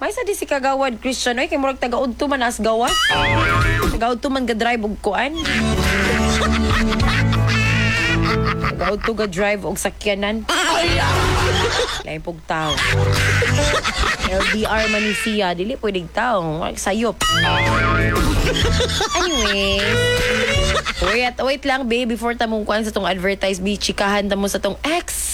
May sa di si kagawad Christian oy kay murag taga-udto man as gawas. Taga-udto man ga drive og kuan. Taga-udto ga drive og sakyanan. Lain pug tao. LDR man ni siya, dili pwedeng tao, sayop. Anyway, wait lang babe before tamong kuan sa tong advertise be chikahan tamo sa tong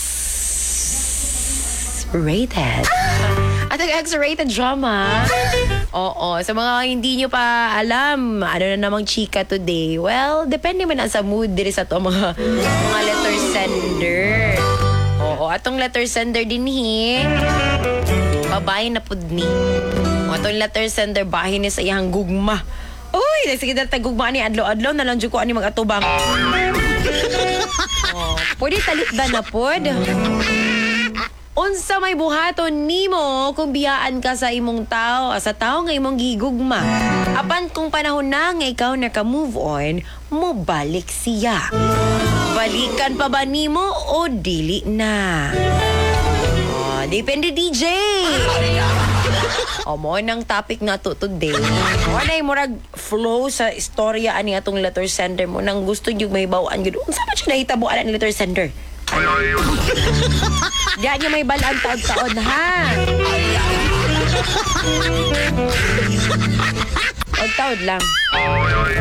X-rated. At ang X-rated drama. Oo, sa mga hindi nyo pa alam, ano na namang chika today? Well, depende man na sa mood diri sa to mga letter sender. Oo, atong letter sender din babae na pud ni. Atong letter sender bahin ni sa iyang gugma. Uy, sige dal tagugma ni adlaw-adlaw na lang jud ko ani mag-atubang. Pwede talikdan na pod. Unsa may buhaton nimo kung biyaan ka sa imong tao, sa tao nga imong gigugma. Apan kung panahon na nga ikaw naka-move on, mo balik siya. Balikan pa ba nimo o dili na? Depende DJ. Mo nang topic na to today. Wala murag flow sa istorya ani atong letter sender mo nang gusto niyo may bawaan gud. Unsa man siya nahitabo ana ni letter sender? Diyan niya may balaan taon-taon, ha? Taon lang.